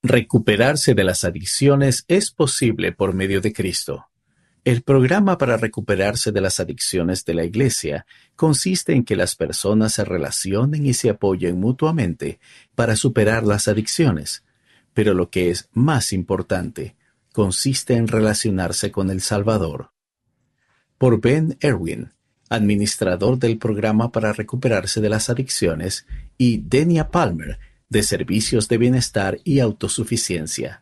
Recuperarse de las adicciones es posible por medio de Cristo. El programa para recuperarse de las adicciones de la Iglesia consiste en que las personas se relacionen y se apoyen mutuamente para superar las adicciones. Pero lo que es más importante, consiste en relacionarse con el Salvador. Por Ben Erwin, administrador del programa para recuperarse de las adicciones, y Denia Palmer, de Servicios de Bienestar y Autosuficiencia.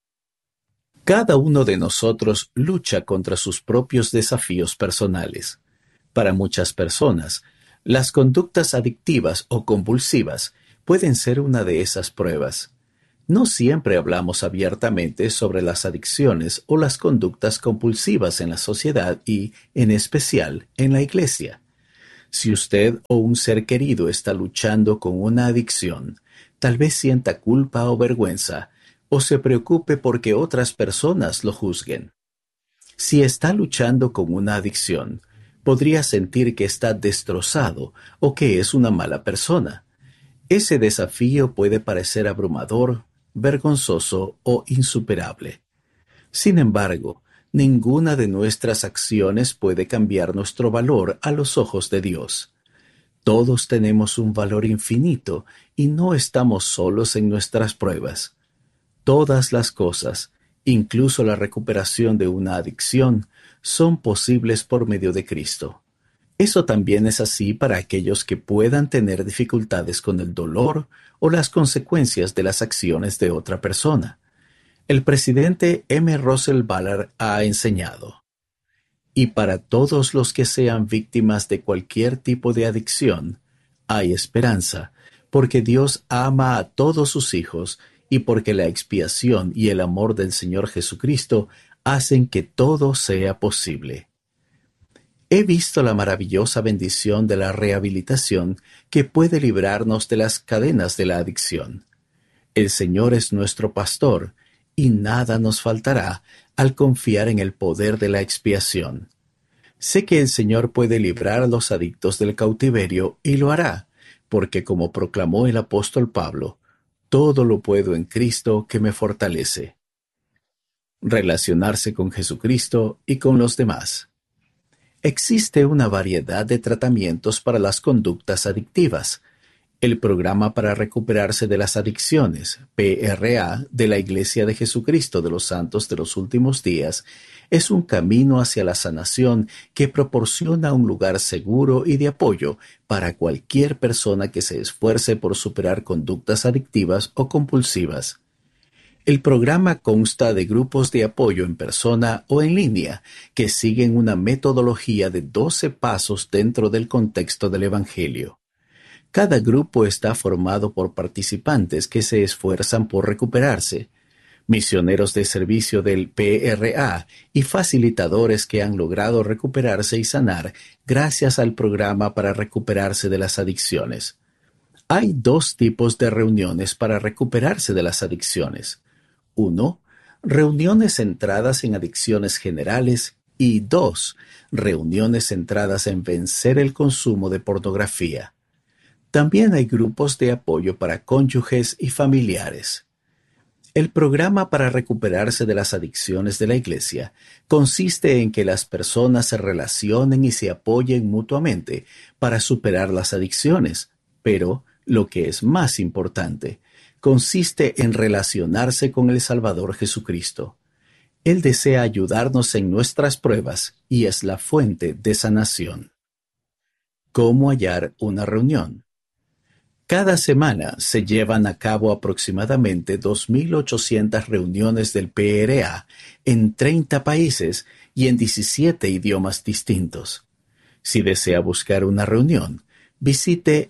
Cada uno de nosotros lucha contra sus propios desafíos personales. Para muchas personas, las conductas adictivas o compulsivas pueden ser una de esas pruebas. No siempre hablamos abiertamente sobre las adicciones o las conductas compulsivas en la sociedad y, en especial, en la iglesia. Si usted o un ser querido está luchando con una adicción, tal vez sienta culpa o vergüenza, o se preocupe porque otras personas lo juzguen. Si está luchando con una adicción, podría sentir que está destrozado o que es una mala persona. Ese desafío puede parecer abrumador, vergonzoso o insuperable. Sin embargo, ninguna de nuestras acciones puede cambiar nuestro valor a los ojos de Dios. Todos tenemos un valor infinito y no estamos solos en nuestras pruebas. Todas las cosas, incluso la recuperación de una adicción, son posibles por medio de Cristo. Eso también es así para aquellos que puedan tener dificultades con el dolor o las consecuencias de las acciones de otra persona. El presidente M. Russell Ballard ha enseñado: y para todos los que sean víctimas de cualquier tipo de adicción, hay esperanza, porque Dios ama a todos sus hijos y porque la expiación y el amor del Señor Jesucristo hacen que todo sea posible. He visto la maravillosa bendición de la rehabilitación que puede librarnos de las cadenas de la adicción. El Señor es nuestro pastor, y nada nos faltará al confiar en el poder de la expiación. Sé que el Señor puede librar a los adictos del cautiverio y lo hará, porque como proclamó el apóstol Pablo, todo lo puedo en Cristo que me fortalece. Relacionarse con Jesucristo y con los demás. Existe una variedad de tratamientos para las conductas adictivas. El Programa para Recuperarse de las Adicciones, PRA, de la Iglesia de Jesucristo de los Santos de los Últimos Días, es un camino hacia la sanación que proporciona un lugar seguro y de apoyo para cualquier persona que se esfuerce por superar conductas adictivas o compulsivas. El programa consta de grupos de apoyo en persona o en línea que siguen una metodología de 12 pasos dentro del contexto del Evangelio. Cada grupo está formado por participantes que se esfuerzan por recuperarse, misioneros de servicio del PRA y facilitadores que han logrado recuperarse y sanar gracias al programa para recuperarse de las adicciones. Hay 2 tipos de reuniones para recuperarse de las adicciones. 1. Reuniones centradas en adicciones generales y 2. Reuniones centradas en vencer el consumo de pornografía. También hay grupos de apoyo para cónyuges y familiares. El programa para recuperarse de las adicciones de la Iglesia consiste en que las personas se relacionen y se apoyen mutuamente para superar las adicciones, pero, lo que es más importante, consiste en relacionarse con el Salvador Jesucristo. Él desea ayudarnos en nuestras pruebas y es la fuente de sanación. ¿Cómo hallar una reunión? Cada semana se llevan a cabo aproximadamente 2.800 reuniones del PRA en 30 países y en 17 idiomas distintos. Si desea buscar una reunión, visite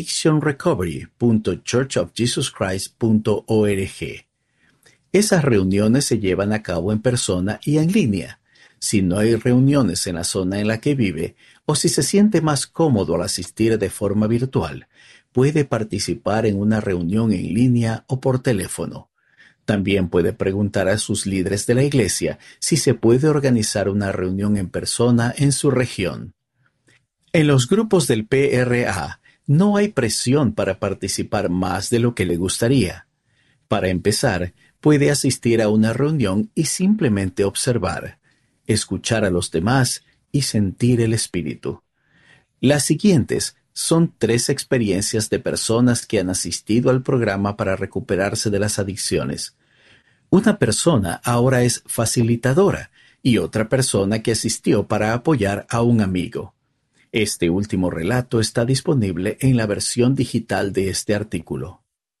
addictionrecovery.churchofjesuschrist.org. Esas reuniones se llevan a cabo en persona y en línea. Si no hay reuniones en la zona en la que vive, o si se siente más cómodo al asistir de forma virtual, puede participar en una reunión en línea o por teléfono. También puede preguntar a sus líderes de la iglesia si se puede organizar una reunión en persona en su región. En los grupos del PRA no hay presión para participar más de lo que le gustaría. Para empezar, Puede asistir a una reunión y simplemente observar, escuchar a los demás y sentir el espíritu. Las siguientes son 3 experiencias de personas que han asistido al programa para recuperarse de las adicciones. Una persona ahora es facilitadora y otra persona que asistió para apoyar a un amigo. Este último relato está disponible en la versión digital de este artículo.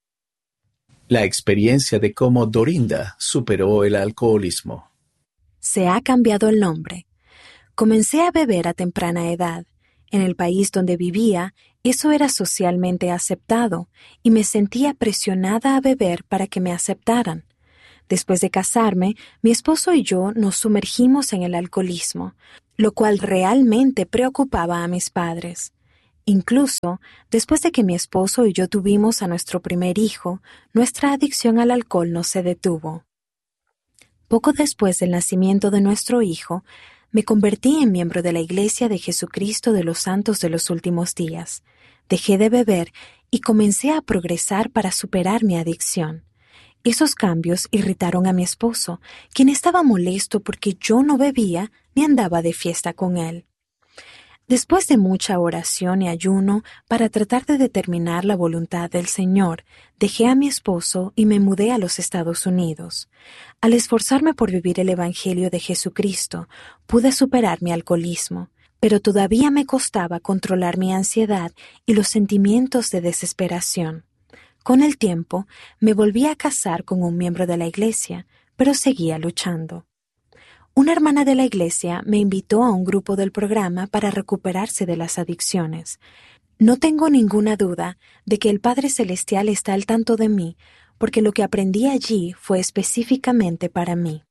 La experiencia de cómo Dorinda superó el alcoholismo. Se ha cambiado el nombre. Comencé a beber a temprana edad. En el país donde vivía, eso era socialmente aceptado y me sentía presionada a beber para que me aceptaran. Después de casarme, mi esposo y yo nos sumergimos en el alcoholismo, lo cual realmente preocupaba a mis padres. Incluso, después de que mi esposo y yo tuvimos a nuestro primer hijo, nuestra adicción al alcohol no se detuvo. Poco después del nacimiento de nuestro hijo, me convertí en miembro de la Iglesia de Jesucristo de los Santos de los Últimos Días. Dejé de beber y comencé a progresar para superar mi adicción. Esos cambios irritaron a mi esposo, quien estaba molesto porque yo no bebía ni andaba de fiesta con él. Después de mucha oración y ayuno para tratar de determinar la voluntad del Señor, dejé a mi esposo y me mudé a los Estados Unidos. Al esforzarme por vivir el Evangelio de Jesucristo, pude superar mi alcoholismo, pero todavía me costaba controlar mi ansiedad y los sentimientos de desesperación. Con el tiempo, me volví a casar con un miembro de la iglesia, pero seguía luchando. Una hermana de la iglesia me invitó a un grupo del programa para recuperarse de las adicciones. No tengo ninguna duda de que el Padre Celestial está al tanto de mí, porque lo que aprendí allí fue específicamente para mí.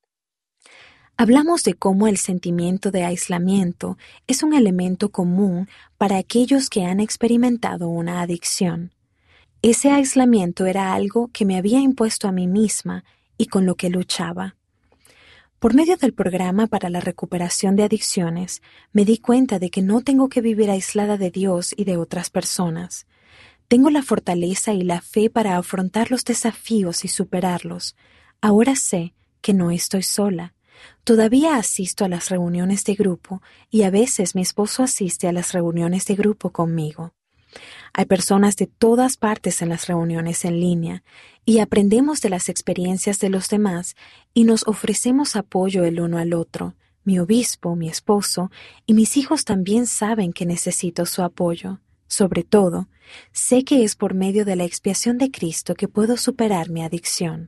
Hablamos de cómo el sentimiento de aislamiento es un elemento común para aquellos que han experimentado una adicción. Ese aislamiento era algo que me había impuesto a mí misma y con lo que luchaba. Por medio del programa para la recuperación de adicciones, me di cuenta de que no tengo que vivir aislada de Dios y de otras personas. Tengo la fortaleza y la fe para afrontar los desafíos y superarlos. Ahora sé que no estoy sola. Todavía asisto a las reuniones de grupo y a veces mi esposo asiste a las reuniones de grupo conmigo. Hay personas de todas partes en las reuniones en línea y aprendemos de las experiencias de los demás y nos ofrecemos apoyo el uno al otro. Mi obispo, mi esposo y mis hijos también saben que necesito su apoyo. Sobre todo, sé que es por medio de la expiación de Cristo que puedo superar mi adicción.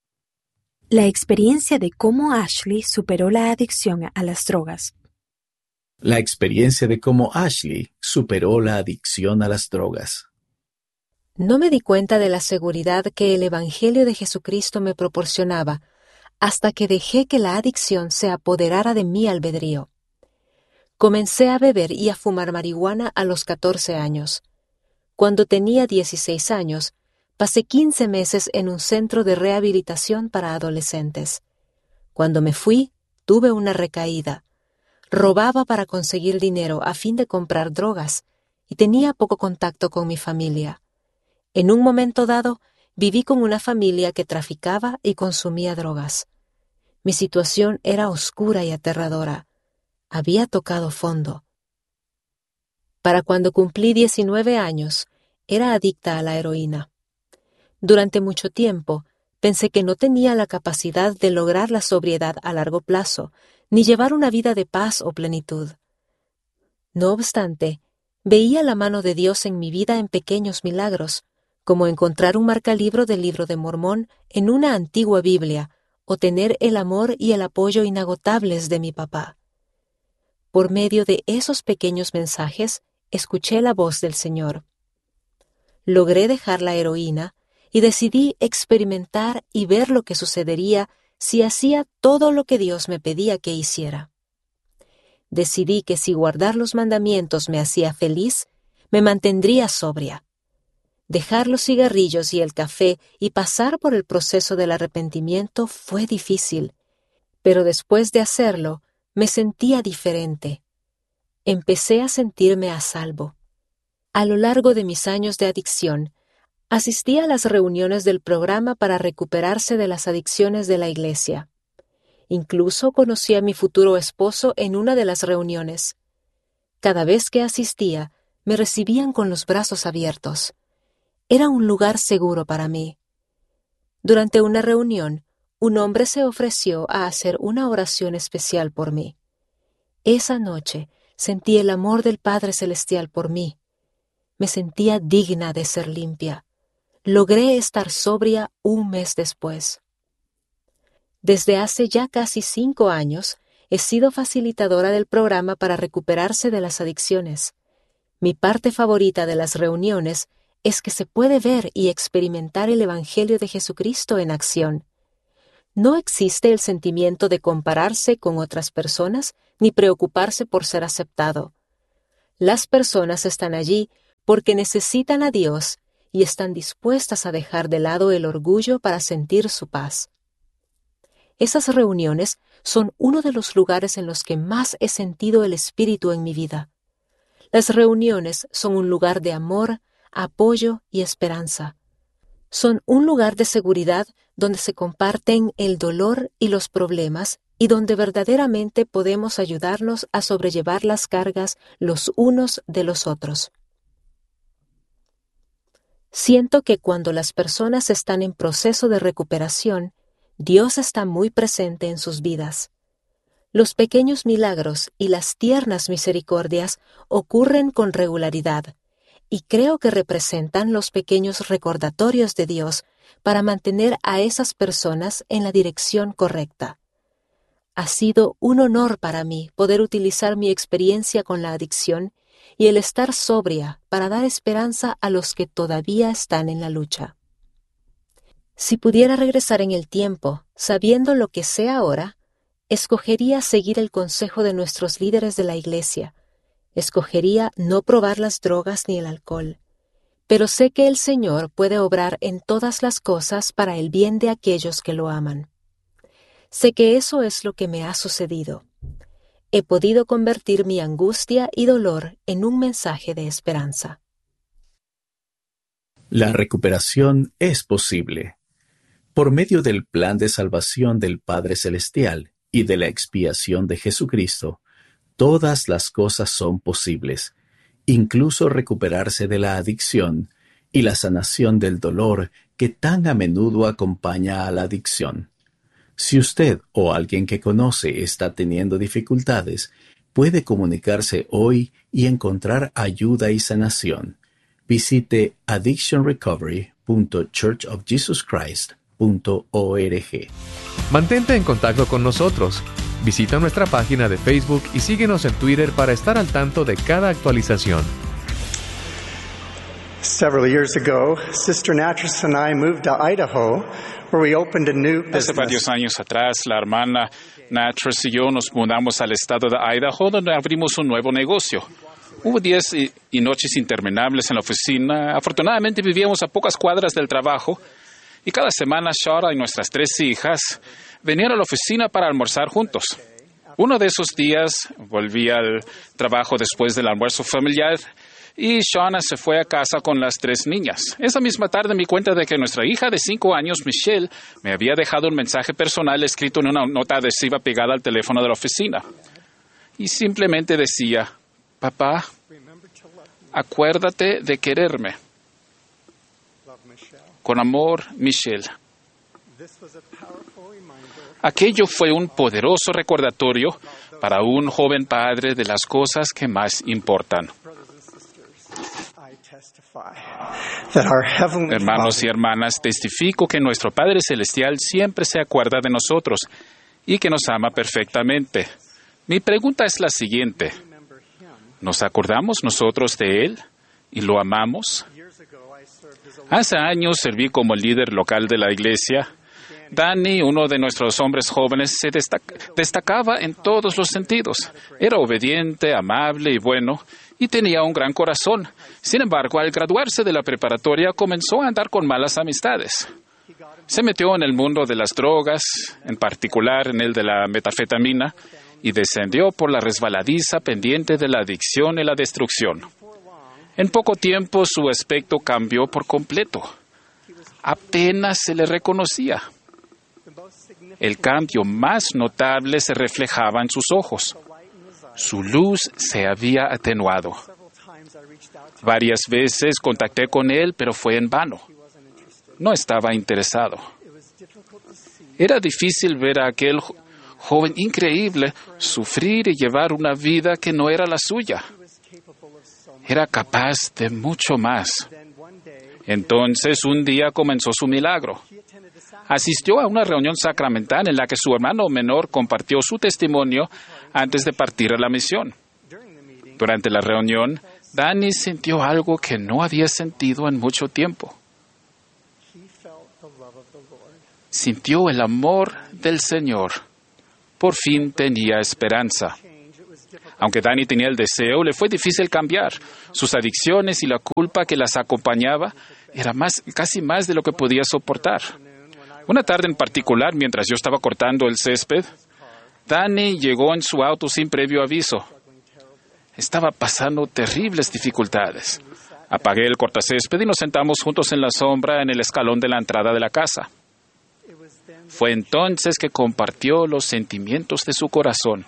La experiencia de cómo Ashley superó la adicción a las drogas. La experiencia de cómo Ashley superó la adicción a las drogas. No me di cuenta de la seguridad que el Evangelio de Jesucristo me proporcionaba hasta que dejé que la adicción se apoderara de mi albedrío. Comencé a beber y a fumar marihuana a los 14 años. Cuando tenía 16 años, pasé 15 meses en un centro de rehabilitación para adolescentes. Cuando me fui, tuve una recaída. Robaba para conseguir dinero a fin de comprar drogas y tenía poco contacto con mi familia. En un momento dado, viví con una familia que traficaba y consumía drogas. Mi situación era oscura y aterradora. Había tocado fondo. Para cuando cumplí 19 años, era adicta a la heroína. Durante mucho tiempo, pensé que no tenía la capacidad de lograr la sobriedad a largo plazo, ni llevar una vida de paz o plenitud. No obstante, veía la mano de Dios en mi vida en pequeños milagros, como encontrar un marcalibro del Libro de Mormón en una antigua Biblia, o tener el amor y el apoyo inagotables de mi papá. Por medio de esos pequeños mensajes, escuché la voz del Señor. Logré dejar la heroína y decidí experimentar y ver lo que sucedería si hacía todo lo que Dios me pedía que hiciera. Decidí que si guardar los mandamientos me hacía feliz, me mantendría sobria. Dejar los cigarrillos y el café y pasar por el proceso del arrepentimiento fue difícil, pero después de hacerlo, me sentía diferente. Empecé a sentirme a salvo. A lo largo de mis años de adicción, Asistía a las reuniones del programa para recuperarse de las adicciones de la iglesia. Incluso conocí a mi futuro esposo en una de las reuniones. Cada vez que asistía, me recibían con los brazos abiertos. Era un lugar seguro para mí. Durante una reunión, un hombre se ofreció a hacer una oración especial por mí. Esa noche sentí el amor del Padre Celestial por mí. Me sentía digna de ser limpia. Logré estar sobria un mes después. Desde hace ya casi 5 años, he sido facilitadora del programa para recuperarse de las adicciones. Mi parte favorita de las reuniones es que se puede ver y experimentar el Evangelio de Jesucristo en acción. No existe el sentimiento de compararse con otras personas ni preocuparse por ser aceptado. Las personas están allí porque necesitan a Dios y están dispuestas a dejar de lado el orgullo para sentir su paz. Esas reuniones son uno de los lugares en los que más he sentido el Espíritu en mi vida. Las reuniones son un lugar de amor, apoyo y esperanza. Son un lugar de seguridad donde se comparten el dolor y los problemas y donde verdaderamente podemos ayudarnos a sobrellevar las cargas los unos de los otros. Siento que cuando las personas están en proceso de recuperación, Dios está muy presente en sus vidas. Los pequeños milagros y las tiernas misericordias ocurren con regularidad, y creo que representan los pequeños recordatorios de Dios para mantener a esas personas en la dirección correcta. Ha sido un honor para mí poder utilizar mi experiencia con la adicción y el estar sobria para dar esperanza a los que todavía están en la lucha. Si pudiera regresar en el tiempo, sabiendo lo que sé ahora, escogería seguir el consejo de nuestros líderes de la iglesia. Escogería no probar las drogas ni el alcohol. Pero sé que el Señor puede obrar en todas las cosas para el bien de aquellos que lo aman. Sé que eso es lo que me ha sucedido. He podido convertir mi angustia y dolor en un mensaje de esperanza. La recuperación es posible. Por medio del plan de salvación del Padre Celestial y de la expiación de Jesucristo, todas las cosas son posibles, incluso recuperarse de la adicción y la sanación del dolor que tan a menudo acompaña a la adicción. Si usted o alguien que conoce está teniendo dificultades, puede comunicarse hoy y encontrar ayuda y sanación. Visite addictionrecovery.churchofjesuschrist.org. Mantente en contacto con nosotros. Visita nuestra página de Facebook y síguenos en Twitter para estar al tanto de cada actualización. Several years ago, Sister Natras and I moved to Idaho, where we opened a new business. Hace varios años atrás, la hermana Natras y yo nos mudamos al estado de Idaho, donde abrimos un nuevo negocio. Hubo días y noches interminables en la oficina. Afortunadamente vivíamos a pocas cuadras del trabajo, y cada semana Shara y nuestras 3 hijas venían a la oficina para almorzar juntos. Uno de esos días volví al trabajo después del almuerzo familiar y Shauna se fue a casa con las 3 niñas. Esa misma tarde me di cuenta de que nuestra hija de 5 años, Michelle, me había dejado un mensaje personal escrito en una nota adhesiva pegada al teléfono de la oficina. Y simplemente decía: papá, acuérdate de quererme. Con amor, Michelle. Aquello fue un poderoso recordatorio para un joven padre de las cosas que más importan. Hermanos y hermanas, testifico que nuestro Padre Celestial siempre se acuerda de nosotros y que nos ama perfectamente. Mi pregunta es la siguiente: ¿nos acordamos nosotros de Él y lo amamos? Hace años serví como líder local de la iglesia. Danny, uno de nuestros hombres jóvenes, se destacaba en todos los sentidos. Era obediente, amable y bueno, y tenía un gran corazón. Sin embargo, al graduarse de la preparatoria, comenzó a andar con malas amistades. Se metió en el mundo de las drogas, en particular en el de la metanfetamina, y descendió por la resbaladiza pendiente de la adicción y la destrucción. En poco tiempo, su aspecto cambió por completo. apenas se le reconocía. El cambio más notable se reflejaba en sus ojos. Su luz se había atenuado. Varias veces contacté con él, pero fue en vano. No estaba interesado. Era difícil ver a aquel joven increíble sufrir y llevar una vida que no era la suya. Era capaz de mucho más. Entonces, un día comenzó su milagro. Asistió a una reunión sacramental en la que su hermano menor compartió su testimonio antes de partir a la misión. Durante la reunión, Danny sintió algo que no había sentido en mucho tiempo. Sintió el amor del Señor. Por fin tenía esperanza. Aunque Danny tenía el deseo, le fue difícil cambiar. Sus adicciones y la culpa que las acompañaba era casi más de lo que podía soportar. Una tarde en particular, mientras yo estaba cortando el césped, Danny llegó en su auto sin previo aviso. Estaba pasando terribles dificultades. Apagué el cortacésped y nos sentamos juntos en la sombra en el escalón de la entrada de la casa. Fue entonces que compartió los sentimientos de su corazón.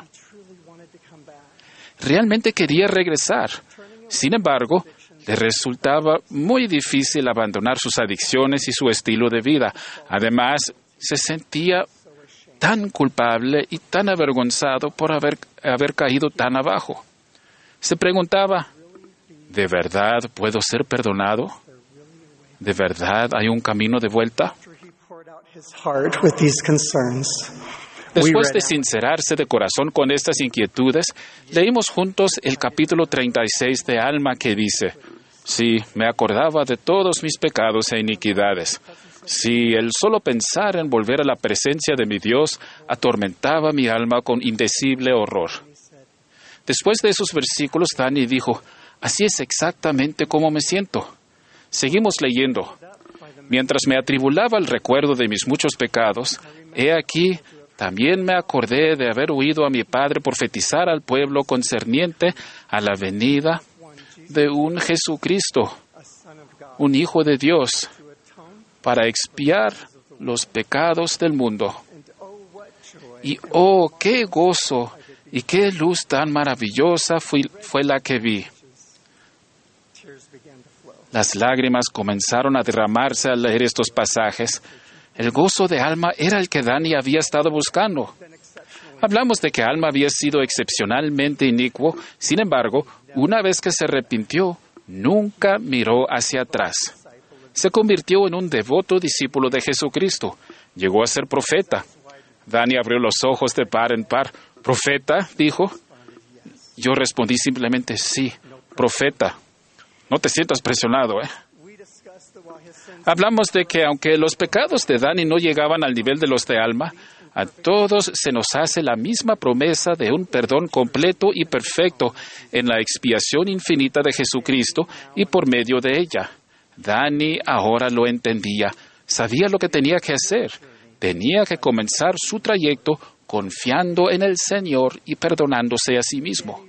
Realmente quería regresar. Sin embargo, le resultaba muy difícil abandonar sus adicciones y su estilo de vida. Además, se sentía tan culpable y tan avergonzado por haber caído tan abajo. Se preguntaba, ¿de verdad puedo ser perdonado? ¿De verdad hay un camino de vuelta? Después de sincerarse de corazón con estas inquietudes, leímos juntos el capítulo 36 de Alma que dice, sí, me acordaba de todos mis pecados e iniquidades. Sí, el solo pensar en volver a la presencia de mi Dios atormentaba mi alma con indecible horror. Después de esos versículos, Danny dijo, así es exactamente como me siento. Seguimos leyendo. Mientras me atribulaba el recuerdo de mis muchos pecados, he aquí, también me acordé de haber oído a mi padre profetizar al pueblo concerniente a la venida de un Jesucristo, un Hijo de Dios, para expiar los pecados del mundo. Y ¡oh, qué gozo y qué luz tan maravillosa fue la que vi! Las lágrimas comenzaron a derramarse al leer estos pasajes. El gozo de Alma era el que Danny había estado buscando. Hablamos de que Alma había sido excepcionalmente inicuo. Sin embargo, una vez que se arrepintió, nunca miró hacia atrás. Se convirtió en un devoto discípulo de Jesucristo. Llegó a ser profeta. Danny abrió los ojos de par en par. ¿Profeta?, dijo. Yo respondí simplemente, sí, profeta. No te sientas presionado, Hablamos de que aunque los pecados de Danny no llegaban al nivel de los de Alma, a todos se nos hace la misma promesa de un perdón completo y perfecto en la expiación infinita de Jesucristo y por medio de ella. Danny ahora lo entendía, sabía lo que tenía que hacer. Tenía que comenzar su trayecto confiando en el Señor y perdonándose a sí mismo.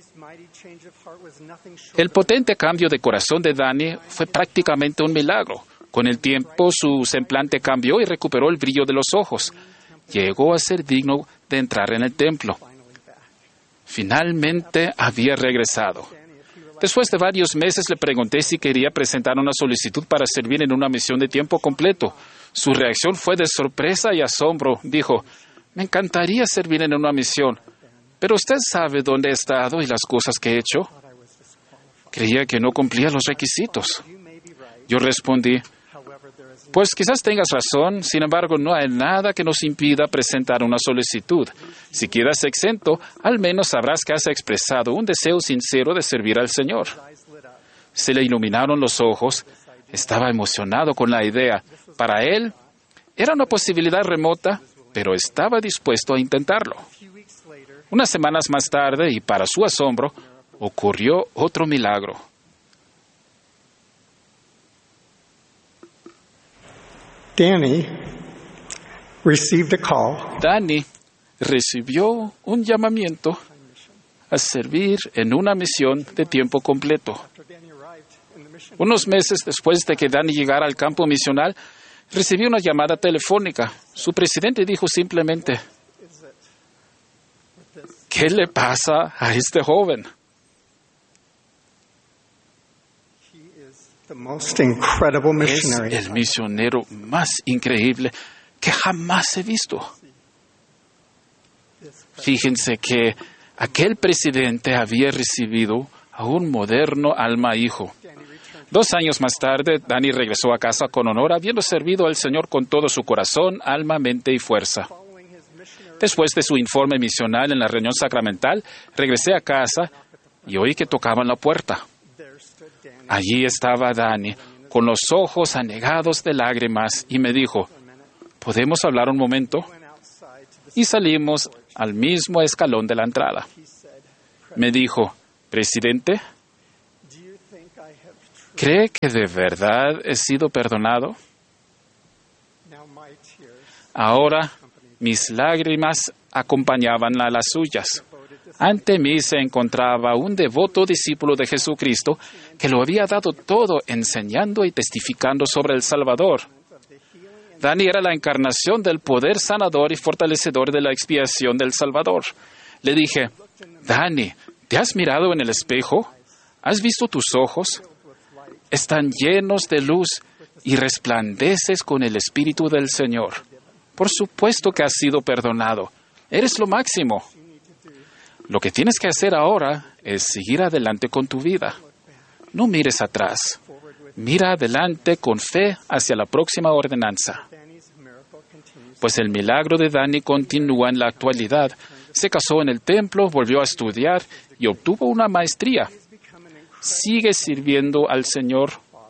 El potente cambio de corazón de Danny fue prácticamente un milagro. Con el tiempo, su semblante cambió y recuperó el brillo de los ojos. Llegó a ser digno de entrar en el templo. Finalmente había regresado. Después de varios meses le pregunté si quería presentar una solicitud para servir en una misión de tiempo completo. Su reacción fue de sorpresa y asombro. Dijo, me encantaría servir en una misión, pero usted sabe dónde he estado y las cosas que he hecho. Creía que no cumplía los requisitos. Yo respondí, pues quizás tengas razón, sin embargo no hay nada que nos impida presentar una solicitud. Si quedas exento, al menos sabrás que has expresado un deseo sincero de servir al Señor. Se le iluminaron los ojos, estaba emocionado con la idea. Para él, era una posibilidad remota, pero estaba dispuesto a intentarlo. Unas semanas más tarde, y para su asombro, ocurrió otro milagro. Danny recibió un llamamiento a servir en una misión de tiempo completo. Unos meses después de que Danny llegara al campo misional, Recibí una llamada telefónica. Su presidente dijo simplemente, ¿qué le pasa a este joven? The most incredible Es missionary. el misionero más increíble que jamás he visto. Fíjense que aquel presidente había recibido a un moderno alma hijo. 2 años más tarde, Danny regresó a casa con honor, habiendo servido al Señor con todo su corazón, alma, mente y fuerza. Después de su informe misional en la reunión sacramental, regresé a casa y oí que tocaban la puerta. Allí estaba Danny, con los ojos anegados de lágrimas, y me dijo, ¿podemos hablar un momento? Y salimos al mismo escalón de la entrada. Me dijo, presidente, ¿cree que de verdad he sido perdonado? Ahora mis lágrimas acompañaban a las suyas. Ante mí se encontraba un devoto discípulo de Jesucristo que lo había dado todo enseñando y testificando sobre el Salvador. Danny era la encarnación del poder sanador y fortalecedor de la expiación del Salvador. Le dije, Danny, ¿te has mirado en el espejo? ¿Has visto tus ojos? Están llenos de luz y resplandeces con el Espíritu del Señor. Por supuesto que has sido perdonado. Eres lo máximo. Lo que tienes que hacer ahora es seguir adelante con tu vida. No mires atrás. Mira adelante con fe hacia la próxima ordenanza. Pues el milagro de Danny continúa en la actualidad. Se casó en el templo, volvió a estudiar y obtuvo una maestría. Sigue sirviendo al Señor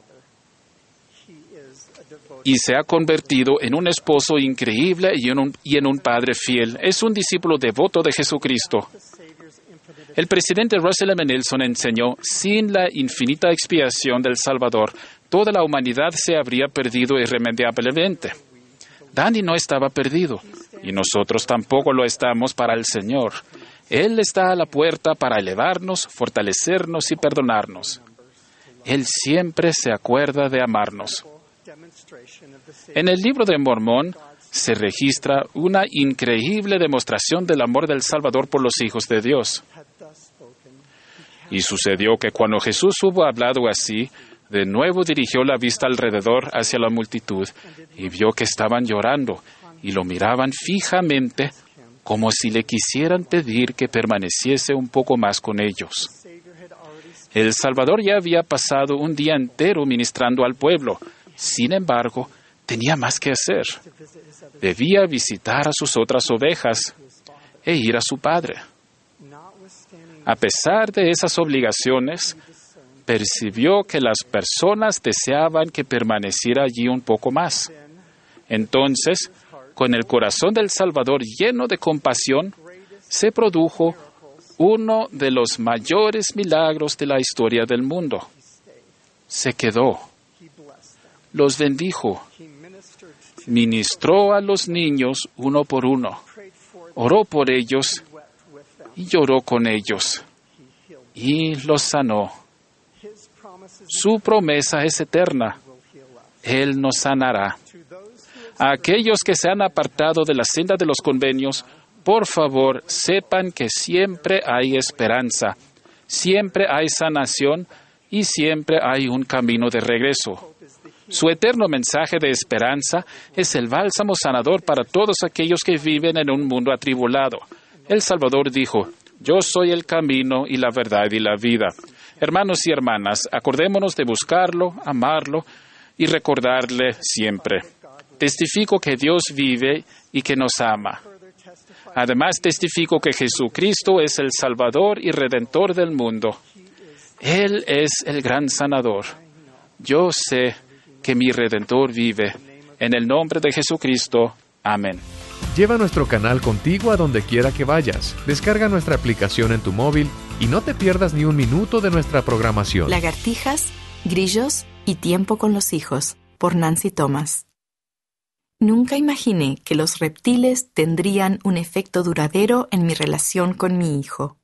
y se ha convertido en un esposo increíble y en un padre fiel. Es un discípulo devoto de Jesucristo. El presidente Russell M. Nelson enseñó, sin la infinita expiación del Salvador, toda la humanidad se habría perdido irremediablemente. Danny no estaba perdido, y nosotros tampoco lo estamos para el Señor. Él está a la puerta para elevarnos, fortalecernos y perdonarnos. Él siempre se acuerda de amarnos. En el libro de Mormón se registra una increíble demostración del amor del Salvador por los hijos de Dios. Y sucedió que cuando Jesús hubo hablado así, de nuevo dirigió la vista alrededor hacia la multitud y vio que estaban llorando y lo miraban fijamente como si le quisieran pedir que permaneciese un poco más con ellos. El Salvador ya había pasado un día entero ministrando al pueblo. Sin embargo, tenía más que hacer. Debía visitar a sus otras ovejas e ir a su Padre. A pesar de esas obligaciones, percibió que las personas deseaban que permaneciera allí un poco más. Entonces, con el corazón del Salvador lleno de compasión, se produjo uno de los mayores milagros de la historia del mundo. Se quedó. Los bendijo. Ministró a los niños uno por uno. Oró por ellos y lloró con ellos. Y los sanó. Su promesa es eterna. Él nos sanará. A aquellos que se han apartado de la senda de los convenios, por favor, sepan que siempre hay esperanza, siempre hay sanación y siempre hay un camino de regreso. Su eterno mensaje de esperanza es el bálsamo sanador para todos aquellos que viven en un mundo atribulado. El Salvador dijo, yo soy el camino y la verdad y la vida. Hermanos y hermanas, acordémonos de buscarlo, amarlo y recordarle siempre. Testifico que Dios vive y que nos ama. Además, testifico que Jesucristo es el Salvador y Redentor del mundo. Él es el gran sanador. Yo sé que mi Redentor vive. En el nombre de Jesucristo. Amén. Lleva nuestro canal contigo a donde quiera que vayas. Descarga nuestra aplicación en tu móvil y no te pierdas ni un minuto de nuestra programación. Lagartijas, grillos y tiempo con los hijos, por Nancy Thomas. Nunca imaginé que los reptiles tendrían un efecto duradero en mi relación con mi hijo.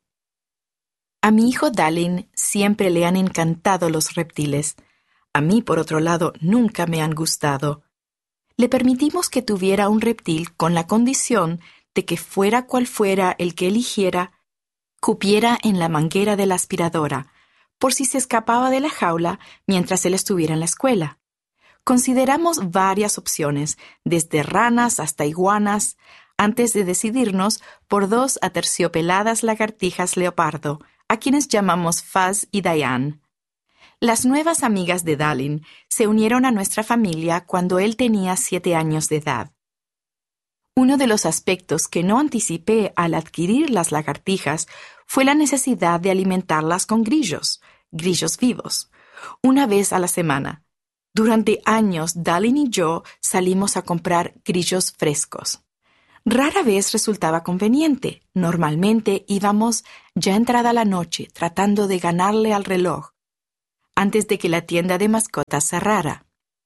A mi hijo Dallin siempre le han encantado los reptiles. A mí, por otro lado, nunca me han gustado. Le permitimos que tuviera un reptil con la condición de que fuera cual fuera el que eligiera, cupiera en la manguera de la aspiradora, por si se escapaba de la jaula mientras él estuviera en la escuela. Consideramos varias opciones, desde ranas hasta iguanas, antes de decidirnos por 2 aterciopeladas lagartijas leopardo, a quienes llamamos Fuzz y Diane. Las nuevas amigas de Dallin se unieron a nuestra familia cuando él tenía 7 años de edad. Uno de los aspectos que no anticipé al adquirir las lagartijas fue la necesidad de alimentarlas con grillos vivos, una vez a la semana. Durante años, Dallin y yo salimos a comprar grillos frescos. Rara vez resultaba conveniente. Normalmente íbamos ya entrada la noche tratando de ganarle al reloj, antes de que la tienda de mascotas cerrara.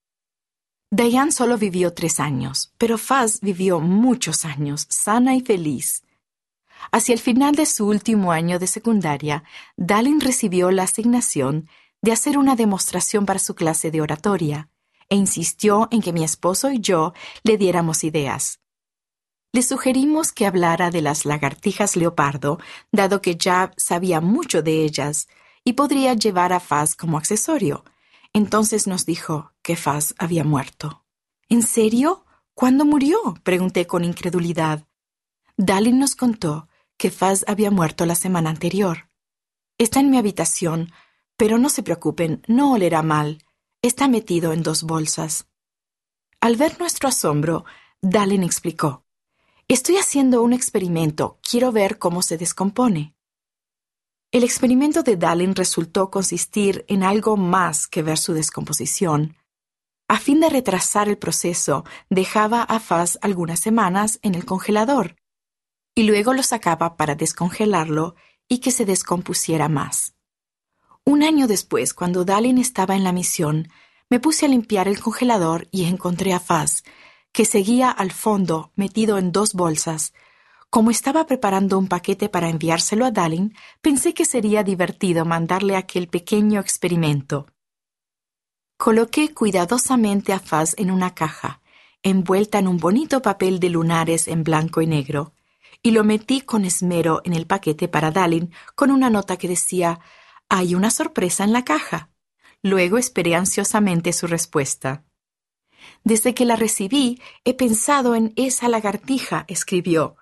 Diane solo vivió 3 años, pero Fuzz vivió muchos años, sana y feliz. Hacia el final de su último año de secundaria, Dallin recibió la asignación de hacer una demostración para su clase de oratoria, e insistió en que mi esposo y yo le diéramos ideas. Le sugerimos que hablara de las lagartijas leopardo, dado que ya sabía mucho de ellas, y podría llevar a Fuzz como accesorio. Entonces nos dijo que Fuzz había muerto. ¿En serio? ¿Cuándo murió?, pregunté con incredulidad. Dallin nos contó que Fuzz había muerto la semana anterior. Está en mi habitación, pero no se preocupen, no olerá mal. Está metido en 2 bolsas. Al ver nuestro asombro, Dallin explicó: «Estoy haciendo un experimento. Quiero ver cómo se descompone». El experimento de Dallin resultó consistir en algo más que ver su descomposición. A fin de retrasar el proceso, dejaba a Fuzz algunas semanas en el congelador y luego lo sacaba para descongelarlo y que se descompusiera más. Un año después, cuando Dallin estaba en la misión, me puse a limpiar el congelador y encontré a Fuzz, que seguía al fondo metido en 2 bolsas. Como estaba preparando un paquete para enviárselo a Dallin, pensé que sería divertido mandarle aquel pequeño experimento. Coloqué cuidadosamente a Fuzz en una caja, envuelta en un bonito papel de lunares en blanco y negro, y lo metí con esmero en el paquete para Dallin con una nota que decía: «Hay una sorpresa en la caja». Luego esperé ansiosamente su respuesta. «Desde que la recibí, he pensado en esa lagartija», escribió.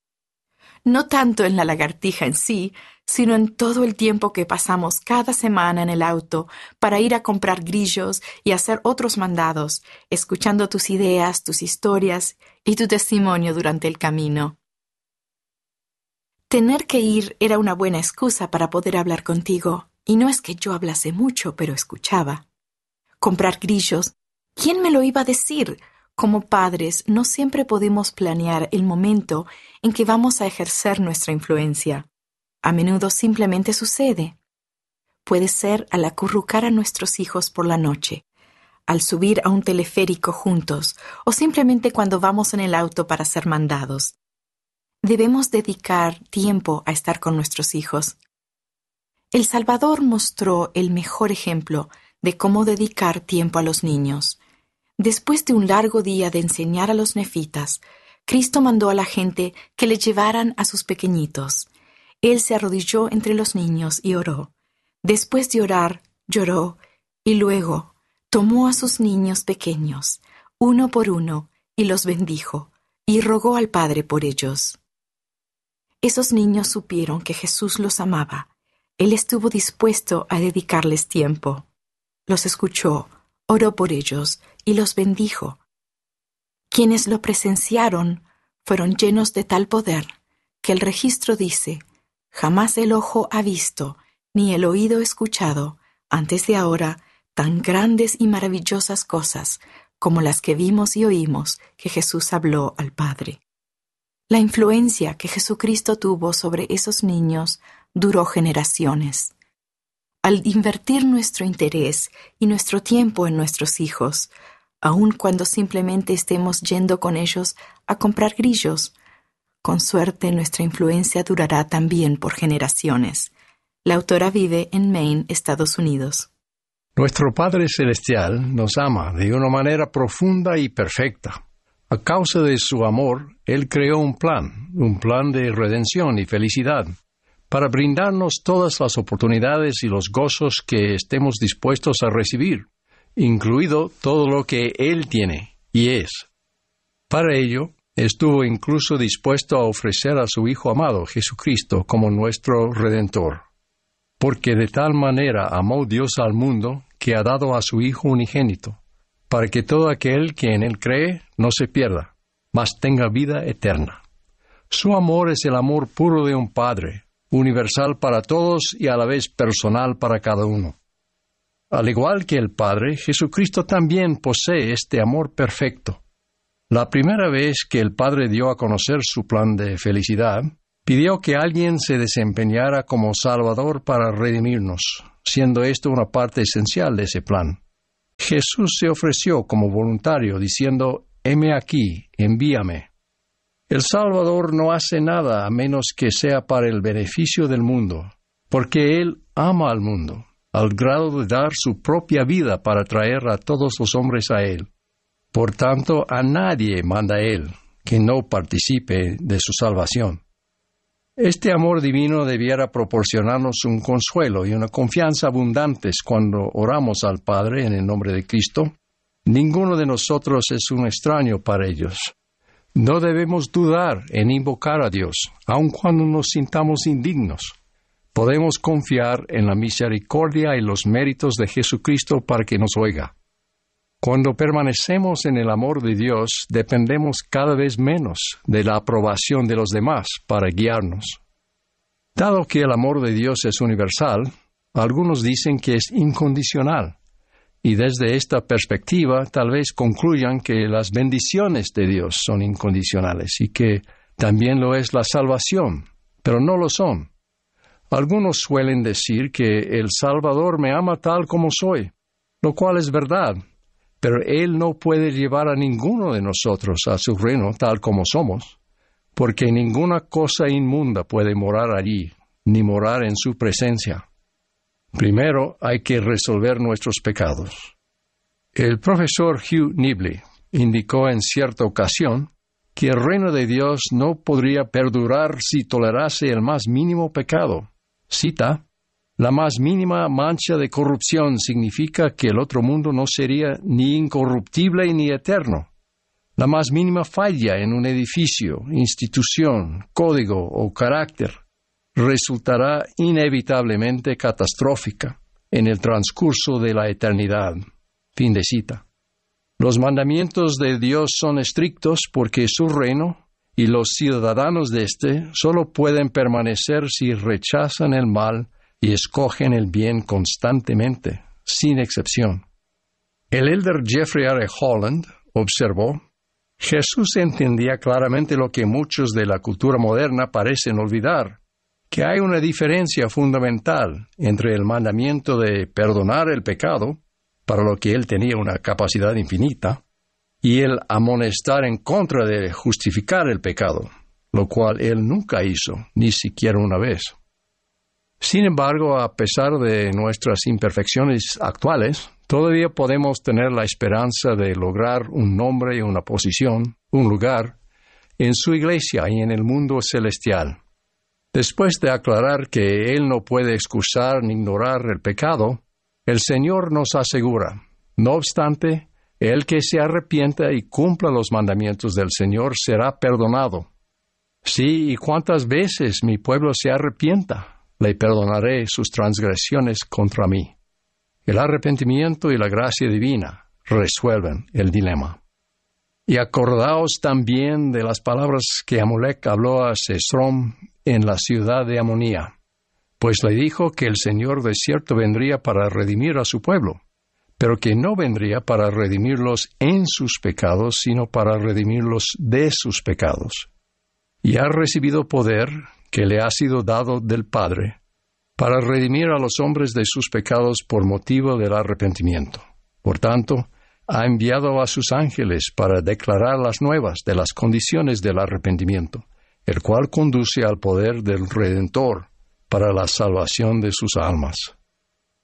No tanto en la lagartija en sí, sino en todo el tiempo que pasamos cada semana en el auto para ir a comprar grillos y hacer otros mandados, escuchando tus ideas, tus historias y tu testimonio durante el camino. Tener que ir era una buena excusa para poder hablar contigo, y no es que yo hablase mucho, pero escuchaba. Comprar grillos, ¿quién me lo iba a decir? Como padres, no siempre podemos planear el momento en que vamos a ejercer nuestra influencia. A menudo simplemente sucede. Puede ser al acurrucar a nuestros hijos por la noche, al subir a un teleférico juntos o simplemente cuando vamos en el auto para ser mandados. Debemos dedicar tiempo a estar con nuestros hijos. El Salvador mostró el mejor ejemplo de cómo dedicar tiempo a los niños. Después de un largo día de enseñar a los nefitas, Cristo mandó a la gente que le llevaran a sus pequeñitos. Él se arrodilló entre los niños y oró. Después de orar, lloró y luego tomó a sus niños pequeños, uno por uno, y los bendijo, y rogó al Padre por ellos. Esos niños supieron que Jesús los amaba. Él estuvo dispuesto a dedicarles tiempo. Los escuchó, oró por ellos y los bendijo. Quienes lo presenciaron fueron llenos de tal poder que el registro dice: «Jamás el ojo ha visto, ni el oído escuchado, antes de ahora, tan grandes y maravillosas cosas como las que vimos y oímos que Jesús habló al Padre». La influencia que Jesucristo tuvo sobre esos niños duró generaciones. Al invertir nuestro interés y nuestro tiempo en nuestros hijos, aun cuando simplemente estemos yendo con ellos a comprar grillos, con suerte nuestra influencia durará también por generaciones. La autora vive en Maine, Estados Unidos. Nuestro Padre Celestial nos ama de una manera profunda y perfecta. A causa de su amor, Él creó un plan de redención y felicidad, para brindarnos todas las oportunidades y los gozos que estemos dispuestos a recibir, incluido todo lo que Él tiene y es. Para ello, estuvo incluso dispuesto a ofrecer a su Hijo amado, Jesucristo, como nuestro Redentor. Porque de tal manera amó Dios al mundo, que ha dado a su Hijo unigénito, para que todo aquel que en Él cree no se pierda, mas tenga vida eterna. Su amor es el amor puro de un Padre, universal para todos y a la vez personal para cada uno. Al igual que el Padre, Jesucristo también posee este amor perfecto. La primera vez que el Padre dio a conocer su plan de felicidad, pidió que alguien se desempeñara como Salvador para redimirnos, siendo esto una parte esencial de ese plan. Jesús se ofreció como voluntario, diciendo, «Heme aquí, envíame». El Salvador no hace nada a menos que sea para el beneficio del mundo, porque Él ama al mundo, al grado de dar su propia vida para traer a todos los hombres a Él. Por tanto, a nadie manda Él que no participe de su salvación. Este amor divino debiera proporcionarnos un consuelo y una confianza abundantes cuando oramos al Padre en el nombre de Cristo. Ninguno de nosotros es un extraño para ellos. No debemos dudar en invocar a Dios, aun cuando nos sintamos indignos. Podemos confiar en la misericordia y los méritos de Jesucristo para que nos oiga. Cuando permanecemos en el amor de Dios, dependemos cada vez menos de la aprobación de los demás para guiarnos. Dado que el amor de Dios es universal, algunos dicen que es incondicional, y desde esta perspectiva tal vez concluyan que las bendiciones de Dios son incondicionales y que también lo es la salvación, pero no lo son. Algunos suelen decir que el Salvador me ama tal como soy, lo cual es verdad. Pero Él no puede llevar a ninguno de nosotros a su reino tal como somos, porque ninguna cosa inmunda puede morar allí, ni morar en su presencia. Primero hay que resolver nuestros pecados. El profesor Hugh Nibley indicó en cierta ocasión que el reino de Dios no podría perdurar si tolerase el más mínimo pecado. Cita, «La más mínima mancha de corrupción significa que el otro mundo no sería ni incorruptible ni eterno. La más mínima falla en un edificio, institución, código o carácter resultará inevitablemente catastrófica en el transcurso de la eternidad». Fin de cita. Los mandamientos de Dios son estrictos porque su reino y los ciudadanos de éste solo pueden permanecer si rechazan el mal y escogen el bien constantemente, sin excepción. El elder Jeffrey R. Holland observó, Jesús entendía claramente lo que muchos de la cultura moderna parecen olvidar, que hay una diferencia fundamental entre el mandamiento de perdonar el pecado, para lo que él tenía una capacidad infinita, y el amonestar en contra de justificar el pecado, lo cual él nunca hizo, ni siquiera una vez. Sin embargo, a pesar de nuestras imperfecciones actuales, todavía podemos tener la esperanza de lograr un nombre y una posición, un lugar, en su iglesia y en el mundo celestial. Después de aclarar que Él no puede excusar ni ignorar el pecado, el Señor nos asegura, no obstante, el que se arrepienta y cumpla los mandamientos del Señor será perdonado. Sí, y cuántas veces mi pueblo se arrepienta, le perdonaré sus transgresiones contra mí. El arrepentimiento y la gracia divina resuelven el dilema. Y acordaos también de las palabras que Amulek habló a Sesrom en la ciudad de Amonía, pues le dijo que el Señor de cierto vendría para redimir a su pueblo, pero que no vendría para redimirlos en sus pecados, sino para redimirlos de sus pecados. Y ha recibido poder que le ha sido dado del Padre, para redimir a los hombres de sus pecados por motivo del arrepentimiento. Por tanto, ha enviado a sus ángeles para declarar las nuevas de las condiciones del arrepentimiento, el cual conduce al poder del Redentor para la salvación de sus almas.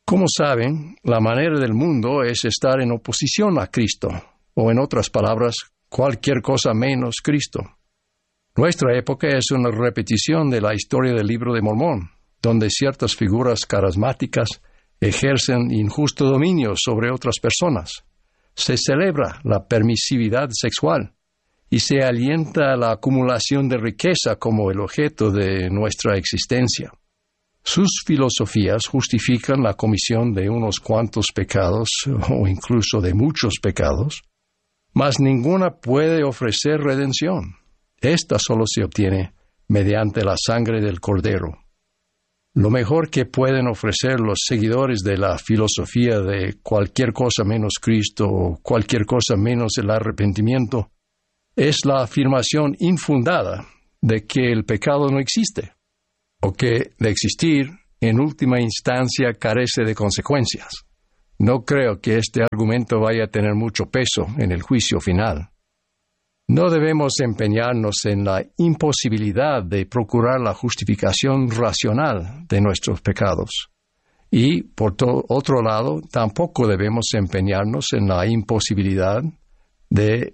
Como saben, la manera del mundo es estar en oposición a Cristo, o en otras palabras, cualquier cosa menos Cristo. Nuestra época es una repetición de la historia del Libro de Mormón, donde ciertas figuras carismáticas ejercen injusto dominio sobre otras personas. Se celebra la permisividad sexual y se alienta la acumulación de riqueza como el objeto de nuestra existencia. Sus filosofías justifican la comisión de unos cuantos pecados, o incluso de muchos pecados, mas ninguna puede ofrecer redención. Esta solo se obtiene mediante la sangre del Cordero. Lo mejor que pueden ofrecer los seguidores de la filosofía de cualquier cosa menos Cristo o cualquier cosa menos el arrepentimiento es la afirmación infundada de que el pecado no existe, o que, de existir, en última instancia carece de consecuencias. No creo que este argumento vaya a tener mucho peso en el juicio final. No debemos empeñarnos en la imposibilidad de procurar la justificación racional de nuestros pecados. Y, por otro lado, tampoco debemos empeñarnos en la imposibilidad de